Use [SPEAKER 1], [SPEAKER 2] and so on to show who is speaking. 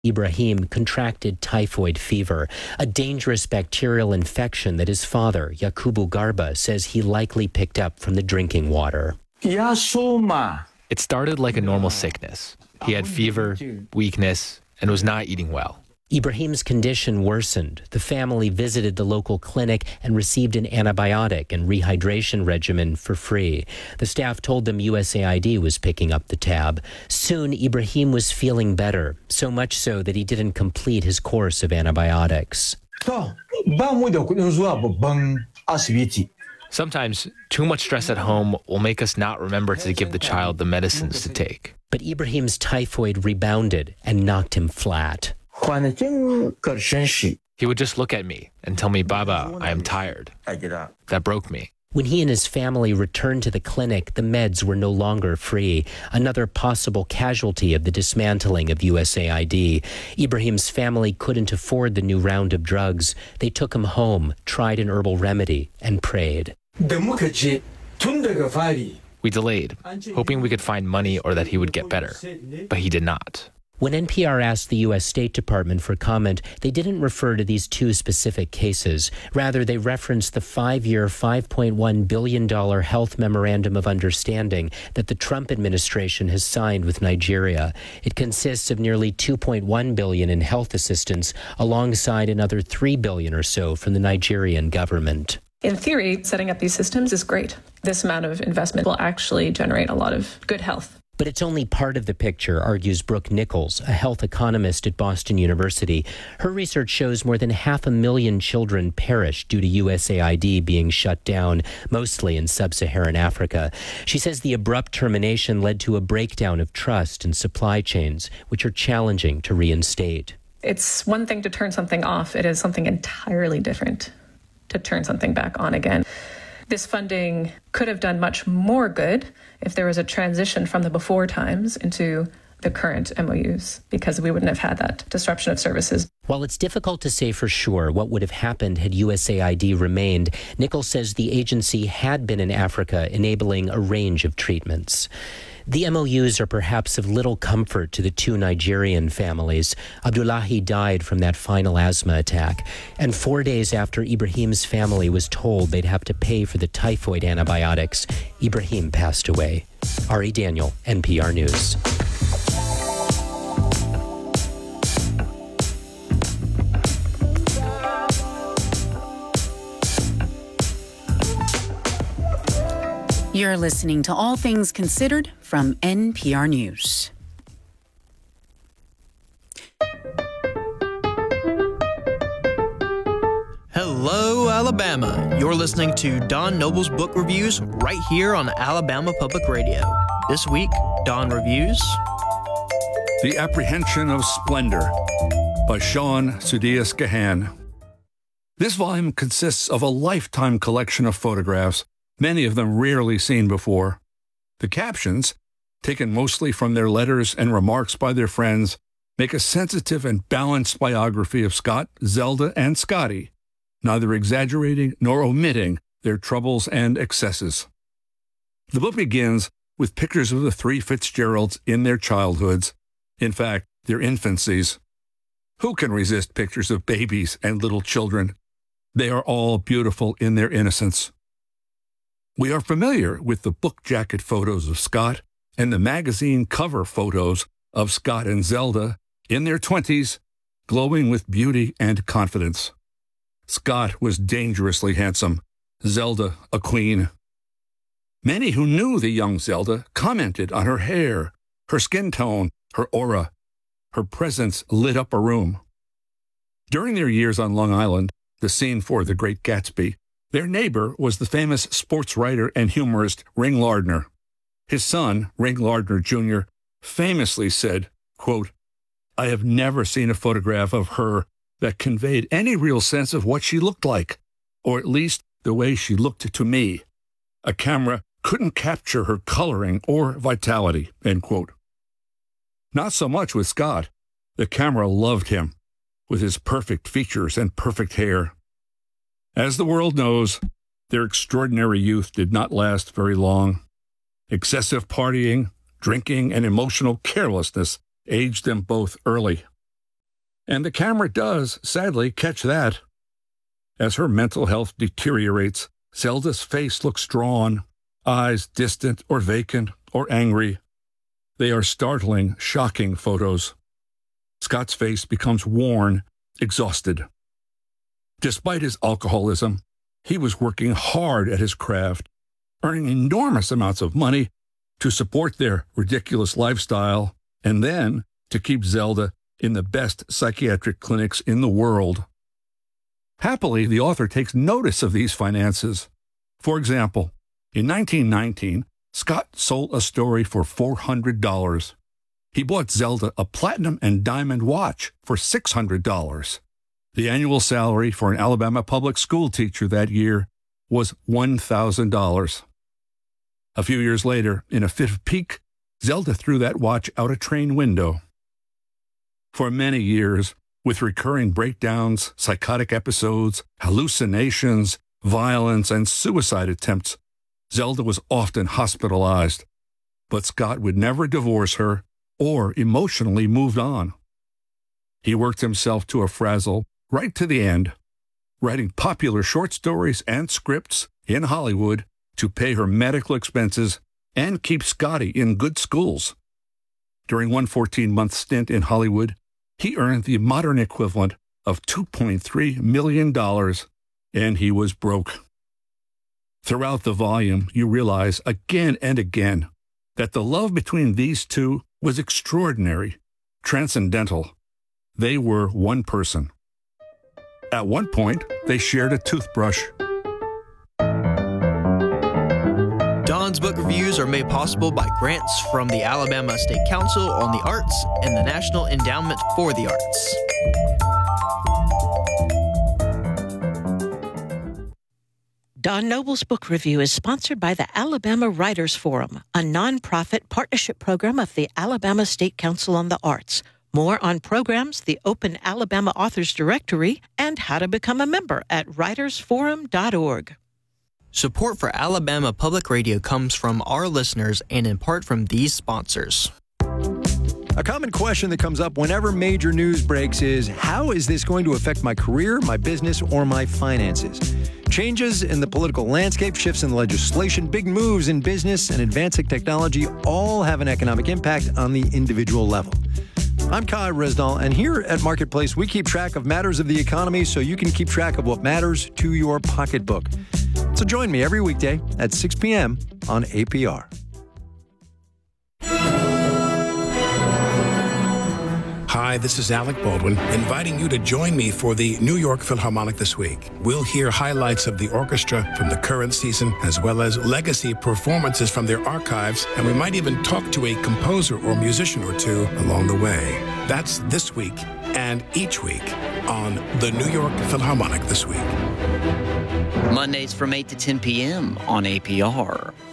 [SPEAKER 1] Ibrahim contracted typhoid fever, a dangerous bacterial infection that his father, Yakubu Garba, says he likely picked up from the drinking water.
[SPEAKER 2] It started like a normal sickness. He had fever, weakness, and was not eating well.
[SPEAKER 1] Ibrahim's condition worsened. The family visited the local clinic and received an antibiotic and rehydration regimen for free. The staff told them USAID was picking up the tab. Soon, Ibrahim was feeling better, so much so that he didn't complete his course of antibiotics.
[SPEAKER 2] Sometimes, too much stress at home will make us not remember to give the child the medicines to take.
[SPEAKER 1] But Ibrahim's typhoid rebounded and knocked him flat.
[SPEAKER 2] He would just look at me and tell me, "Baba, I am tired." That broke me.
[SPEAKER 1] When he and his family returned to the clinic, the meds were no longer free, another possible casualty of the dismantling of USAID. Ibrahim's family couldn't afford the new round of drugs. They took him home, tried an herbal remedy, and prayed.
[SPEAKER 2] We delayed, hoping we could find money or that he would get better, but he did not.
[SPEAKER 1] When NPR asked the U.S. State Department for comment, they didn't refer to these two specific cases. Rather, they referenced the 5-year, $5.1 billion health memorandum of understanding that the Trump administration has signed with Nigeria. It consists of nearly $2.1 billion in health assistance, alongside another $3 billion or so from the Nigerian government.
[SPEAKER 3] In theory, setting up these systems is great. This amount of investment will actually generate a lot of good health.
[SPEAKER 1] But it's only part of the picture, argues Brooke Nichols, a health economist at Boston University. Her research shows more than 500,000 children perish due to USAID being shut down, mostly in sub-Saharan Africa. She says the abrupt termination led to a breakdown of trust in supply chains, which are challenging to reinstate.
[SPEAKER 3] It's one thing to turn something off. It is something entirely different to turn something back on again. This funding could have done much more good if there was a transition from the before times into the current MOUs, because we wouldn't have had that disruption of services.
[SPEAKER 1] While it's difficult to say for sure what would have happened had USAID remained, Nichols says the agency had been in Africa enabling a range of treatments. The MOUs are perhaps of little comfort to the two Nigerian families. Abdullahi died from that final asthma attack, and 4 days after Ibrahim's family was told they'd have to pay for the typhoid antibiotics, Ibrahim passed away. Ari Daniel, NPR News.
[SPEAKER 4] You're listening to All Things Considered from NPR News.
[SPEAKER 5] Hello, Alabama. You're listening to Don Noble's book reviews right here on Alabama Public Radio. This week, Don reviews
[SPEAKER 6] The Apprehension of Splendor by Sean Sudias Gahan. This volume consists of a lifetime collection of photographs, many of them rarely seen before. The captions, taken mostly from their letters and remarks by their friends, make a sensitive and balanced biography of Scott, Zelda, and Scotty, neither exaggerating nor omitting their troubles and excesses. The book begins with pictures of the three Fitzgeralds in their childhoods, in fact, their infancies. Who can resist pictures of babies and little children? They are all beautiful in their innocence. We are familiar with the book jacket photos of Scott and the magazine cover photos of Scott and Zelda in their 20s, glowing with beauty and confidence. Scott was dangerously handsome, Zelda a queen. Many who knew the young Zelda commented on her hair, her skin tone, her aura. Her presence lit up a room. During their years on Long Island, the scene for The Great Gatsby, their neighbor was the famous sports writer and humorist Ring Lardner. His son, Ring Lardner Jr., famously said, quote, "I have never seen a photograph of her that conveyed any real sense of what she looked like, or at least the way she looked to me. A camera couldn't capture her coloring or vitality," end quote. Not so much with Scott. The camera loved him, with his perfect features and perfect hair. As the world knows, their extraordinary youth did not last very long. Excessive partying, drinking, and emotional carelessness aged them both early. And the camera does, sadly, catch that. As her mental health deteriorates, Zelda's face looks drawn, eyes distant or vacant or angry. They are startling, shocking photos. Scott's face becomes worn, exhausted. Despite his alcoholism, he was working hard at his craft, earning enormous amounts of money to support their ridiculous lifestyle and then to keep Zelda in the best psychiatric clinics in the world. Happily, the author takes notice of these finances. For example, in 1919, Scott sold a story for $400. He bought Zelda a platinum and diamond watch for $600. The annual salary for an Alabama public school teacher that year was $1,000. A few years later, in a fit of pique, Zelda threw that watch out a train window. For many years, with recurring breakdowns, psychotic episodes, hallucinations, violence, and suicide attempts, Zelda was often hospitalized. But Scott would never divorce her or emotionally moved on. He worked himself to a frazzle right to the end, writing popular short stories and scripts in Hollywood to pay her medical expenses and keep Scotty in good schools. During one 14-month stint in Hollywood, he earned the modern equivalent of $2.3 million, and he was broke. Throughout the volume, you realize again and again that the love between these two was extraordinary, transcendental. They were one person. At one point, they shared a toothbrush.
[SPEAKER 5] Don's book reviews are made possible by grants from the Alabama State Council on the Arts and the National Endowment for the Arts.
[SPEAKER 7] Don Noble's book review is sponsored by the Alabama Writers Forum, a nonprofit partnership program of the Alabama State Council on the Arts. More on programs, the Open Alabama Authors Directory, and how to become a member at writersforum.org.
[SPEAKER 5] Support for Alabama Public Radio comes from our listeners and in part from these sponsors.
[SPEAKER 8] A common question that comes up whenever major news breaks is, how is this going to affect my career, my business, or my finances? Changes in the political landscape, shifts in legislation, big moves in business, and advancing technology all have an economic impact on the individual level. I'm Kai Resdahl, and here at Marketplace, we keep track of matters of the economy so you can keep track of what matters to your pocketbook. So join me every weekday at 6 p.m. on APR.
[SPEAKER 9] Hi, this is Alec Baldwin, inviting you to join me for the New York Philharmonic this week. We'll hear highlights of the orchestra from the current season, as well as legacy performances from their archives, and we might even talk to a composer or musician or two along the way. That's this week and each week on the New York Philharmonic this week.
[SPEAKER 10] Mondays from 8 to 10 p.m. on APR.